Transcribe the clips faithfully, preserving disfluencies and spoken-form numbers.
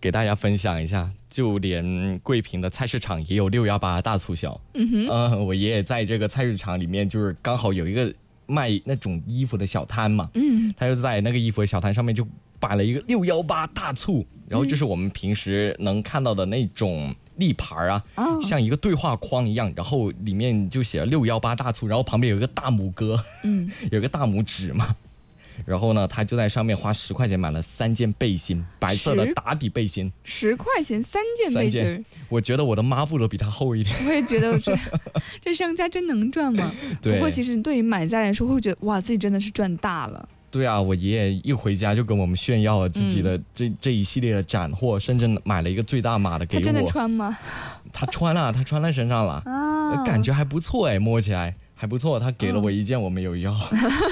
给大家分享一下，就连桂平的菜市场也有六幺八大促销。嗯哼，呃，我爷爷在这个菜市场里面，就是刚好有一个卖那种衣服的小摊嘛，嗯，他就在那个衣服的小摊上面就摆了一个六幺八大促，然后就是我们平时能看到的那种立牌啊，嗯、像一个对话框一样，然后里面就写了六幺八大促，然后旁边有一个大拇哥，嗯，有一个大拇指嘛。然后呢，他就在上面花十块钱买了三件背心，白色的打底背心， 十块钱三件背心， 我觉得我的抹布都比他厚一点。 我也觉得，这这商家真能赚吗？不过其实对于买家来说，会觉得哇，自己真的是赚大了。 对啊，我爷爷一回家就跟我们炫耀了自己的这、嗯、这一系列的斩获，甚至买了一个最大码的给我。 他真的穿吗？ 他穿了，他穿在身上了，啊、感觉还不错哎，摸起来还不错。他给了我一件，我没有要。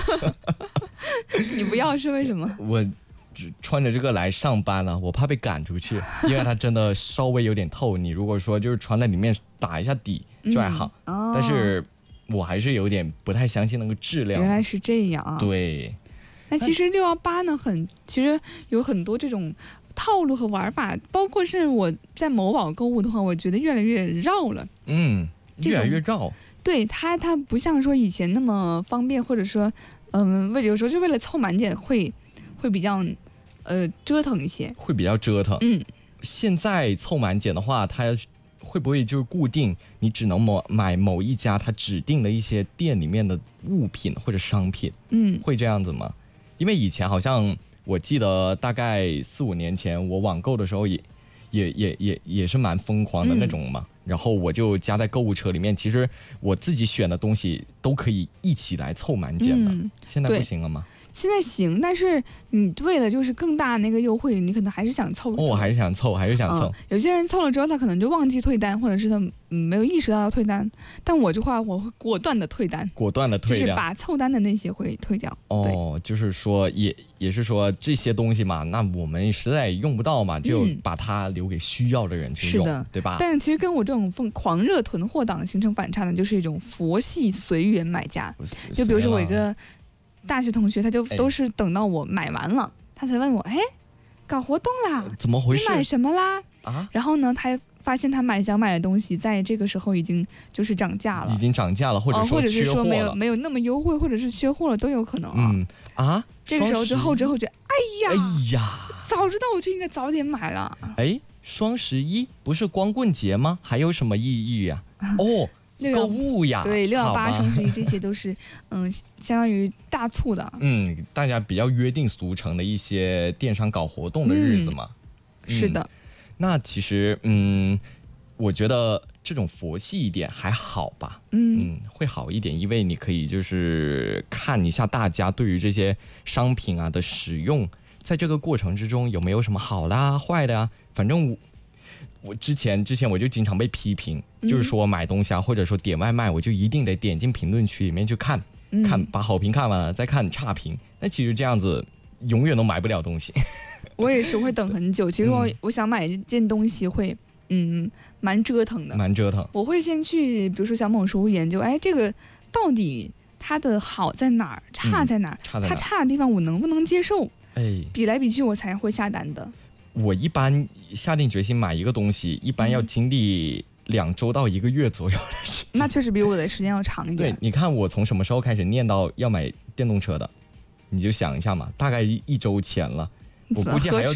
你不要是为什么？ 我穿着这个来上班了、啊，我怕被赶出去，因为它真的稍微有点透。你如果说就是穿在里面打一下底就还好，嗯哦、但是我还是有点不太相信那个质量。 原来是这样啊！ 对。 那其实六幺八呢，很其实有很多这种套路和玩法，包括是我在某宝购物的话，我觉得越来越绕了。 嗯，越来越绕。 对它，它不像说以前那么方便，或者说。嗯，为有时候就为了凑满减会，会比较，呃，折腾一些， 会比较折腾。嗯，现在凑满减的话，它会不会就是固定你只能某买某一家它指定的一些店里面的物品或者商品？嗯，会这样子吗？因为以前好像我记得大概四五年前我网购的时候也也也也也是蛮疯狂的那种嘛。嗯，然后我就加在购物车里面，其实我自己选的东西都可以一起来凑满减的。嗯、现在不行了吗？ 现在行，但是你为了就是更大那个优惠，你可能还是想凑。 哦，还是想凑，还是想凑、嗯。 有些人凑了之后，他可能就忘记退单，或者是他嗯没有意识到要退单。但我这话，我会果断的退单， 果断的退掉， 就是把凑单的那些会退掉。 哦，就是说也也是说这些东西嘛，那我们实在用不到嘛，就把它留给需要的人去用，嗯、是的，对吧？ 但其实跟我这种疯狂热囤货党形成反差的，就是一种佛系随缘买家。就比如说我一个大学同学，他就都是等到我买完了，他才问我，哎，搞活动啦？ 怎么回事？ 你买什么啦？啊？然后呢，他发现他买想买的东西，在这个时候已经就是涨价了， 已经涨价了，或者说缺货了， 哦、或者是说没有没有那么优惠，或者是缺货了，都有可能啊。嗯啊，这个时候之后之后觉得，哎呀，哎呀，早知道我就应该早点买了。 哎，双十一不是光棍节吗？还有什么意义呀、啊？哦。购物呀， 对，六幺八、双十一这些都是，嗯，相当于大促的， 嗯，大家比较约定俗成的一些电商搞活动的日子嘛。 嗯、是的、 嗯。那其实，嗯，我觉得这种佛系一点还好吧，嗯, 嗯，会好一点，因为你可以就是看一下大家对于这些商品啊的使用，在这个过程之中有没有什么好啦、坏的啊，反正我。我之前之前我就经常被批评，嗯、就是说买东西啊，或者说点外卖，我就一定得点进评论区里面去看，嗯、看把好评看完了再看差评。那其实这样子永远都买不了东西。 我也是会等很久，其实我、嗯、我想买一件东西会嗯蛮折腾的， 蛮折腾。 我会先去比如说小某书研究，哎，这个到底它的好在哪儿，差在哪儿？嗯、差在哪儿？它差的地方我能不能接受？哎，比来比去我才会下单的。 我一般下定决心买一个东西，一般要经历两周到一个月左右的时间。 那确实比我的时间要长一点。 对，你看我从什么时候开始念到要买电动车的，你就想一下嘛，大概一周前了，我估计还要